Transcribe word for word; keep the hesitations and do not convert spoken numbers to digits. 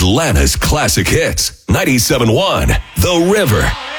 Atlanta's classic hits. ninety-seven point one The River.